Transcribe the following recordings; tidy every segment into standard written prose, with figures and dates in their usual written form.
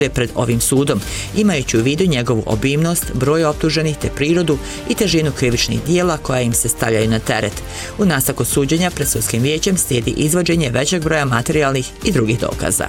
pred ovim sudom, imajući u vidu njegovu obimnost, broj optuženih te prirodu i težinu krivičnih dijela koja im se stavljaju na teret. U nastavku suđenja pred sudskim vijećem slijedi izvođenje većeg broja materijalnih i drugih dokaza.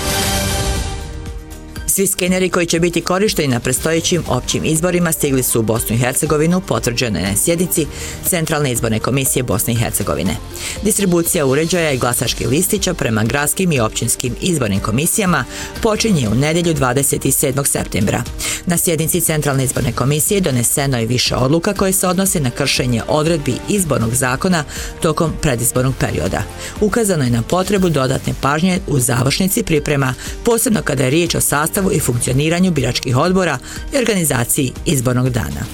Svi skeneri koji će biti korišteni na predstojećim općim izborima stigli su u Bosnu i Hercegovinu, potvrđeno je na sjednici Centralne izborne komisije Bosne i Hercegovine. Distribucija uređaja i glasačkih listića prema gradskim i općinskim izbornim komisijama počinje u nedjelju 27. septembra. Na sjednici Centralne izborne komisije doneseno je više odluka koje se odnose na kršenje odredbi izbornog zakona tokom predizbornog perioda. Ukazano je na potrebu dodatne pažnje u završnici priprema, posebno kada je riječ o sastavu i funkcioniranju biračkih odbora i organizaciji izbornog dana.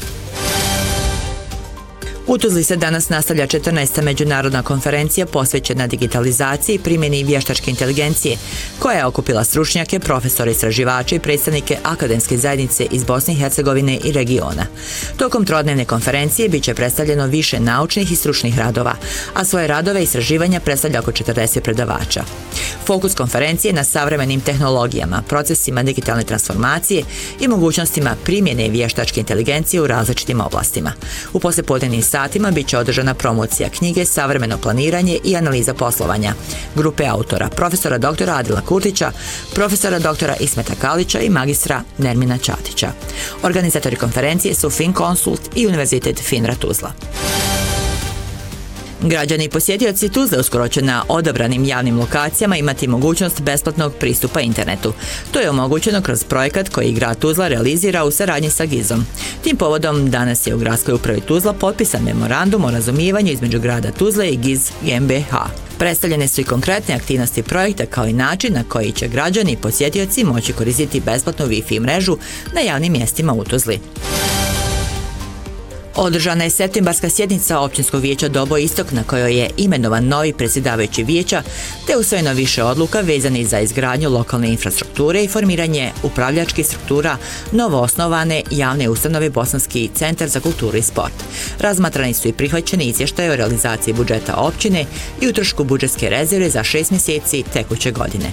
U Tuzli se danas nastavlja 14. međunarodna konferencija posvećena digitalizaciji i primjeni vještačke inteligencije, koja je okupila stručnjake, profesore, istraživače i predstavnike akademske zajednice iz Bosne i Hercegovine i regiona. Tokom trodnevne konferencije bit će predstavljeno više naučnih i stručnih radova, a svoje radove i istraživanja predstavlja oko 40 predavača. Fokus konferencije je na savremenim tehnologijama, procesima digitalne transformacije i mogućnostima primjene vještačke inteligencije u različitim oblastima. U poslijepodnevnim satima bit će održana promocija knjige Savremeno planiranje i analiza poslovanja grupe autora profesora dr. Adila Kurtića, profesora dr. Ismeta Kalića i magistra Nermina Ćatića. Organizatori konferencije su FinConsult i Univerzitet FINRA Tuzla. Građani i posjetioci Tuzle uskoro će na odabranim javnim lokacijama imati mogućnost besplatnog pristupa internetu. To je omogućeno kroz projekat koji grad Tuzla realizira u saradnji sa GIZ-om. Tim povodom danas je u Gradskoj upravi Tuzla potpisan memorandum o razumijevanju između grada Tuzle i GIZ GmbH. Predstavljene su i konkretne aktivnosti projekta kao i način na koji će građani i posjetioci moći koristiti besplatnu Wi-Fi mrežu na javnim mjestima u Tuzli. Održana je septembarska sjednica Općinskog vijeća Dobo Istok na kojoj je imenovan novi predsjedavajući vijeća te usvojeno više odluka vezanih za izgradnju lokalne infrastrukture i formiranje upravljačkih struktura novoosnovane javne ustanove Bosanski centar za kulturu i sport. Razmatrani su i prihvaćeni izvještaje o realizaciji budžeta općine i utrošku budžetske rezerve za 6 mjeseci tekuće godine.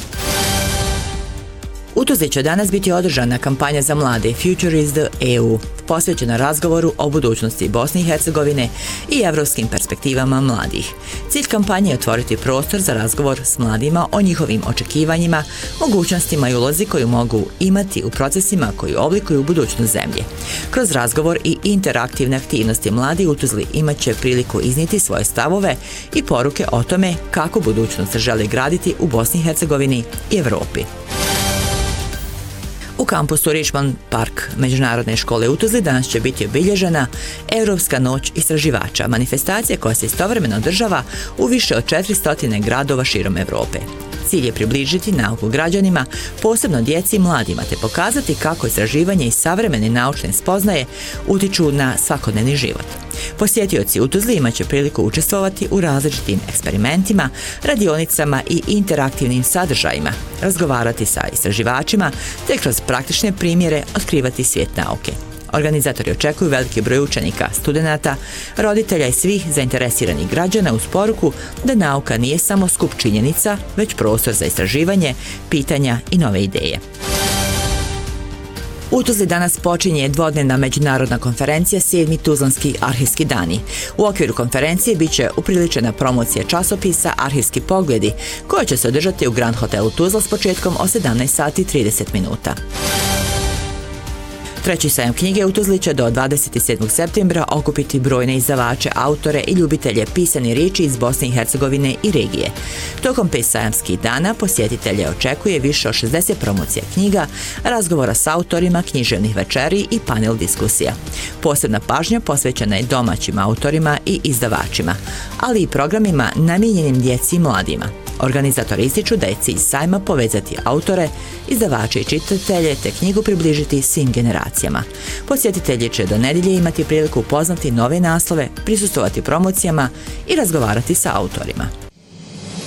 U Tuzli će danas biti održana kampanja za mlade Future is the EU, posvećena razgovoru o budućnosti Bosne i Hercegovine i evropskim perspektivama mladih. Cilj kampanje je otvoriti prostor za razgovor s mladima o njihovim očekivanjima, mogućnostima i ulozi koju mogu imati u procesima koji oblikuju budućnost zemlje. Kroz razgovor i interaktivne aktivnosti mladi u Tuzli imat će priliku iznijeti svoje stavove i poruke o tome kako budućnost žele graditi u Bosni i Hercegovini i Evropi. U kampusu Richmond Park Međunarodne škole u Tuzli danas će biti obilježena Europska noć istraživača, manifestacija koja se istovremeno održava u više od 400 gradova širom Evrope. Cilj je približiti nauku građanima, posebno djeci i mladima, te pokazati kako istraživanje i savremene naučne spoznaje utiču na svakodnevni život. Posjetioci u Tuzli imat će priliku učestvovati u različitim eksperimentima, radionicama i interaktivnim sadržajima, razgovarati sa istraživačima, te kroz praktične primjere otkrivati svijet nauke. Organizatori očekuju veliki broj učenika, studenata, roditelja i svih zainteresiranih građana uz poruku da nauka nije samo skup činjenica, već prostor za istraživanje, pitanja i nove ideje. U Tuzli danas počinje dvodnevna međunarodna konferencija 7. Tuzlanski arhivski dani. U okviru konferencije bit će upriličena promocija časopisa Arhivski pogledi, koja će se održati u Grand Hotelu Tuzla s početkom od 17:30. Treći sajam knjige u Tuzli će do 27. septembra okupiti brojne izdavače, autore i ljubitelje pisane riječi iz Bosne i Hercegovine i regije. Tokom 5 sajamskih dana posjetitelje očekuje više od 60 promocija knjiga, razgovora s autorima, književnih večeri i panel diskusija. Posebna pažnja posvećena je domaćim autorima i izdavačima, ali i programima namijenjenim djeci i mladima. Organizatori ističu da je cilj sajma povezati autore, izdavače i čitatelje te knjigu približiti svim generacijama. Posjetitelji će do nedjelje imati priliku upoznati nove naslove, prisustvovati promocijama i razgovarati sa autorima.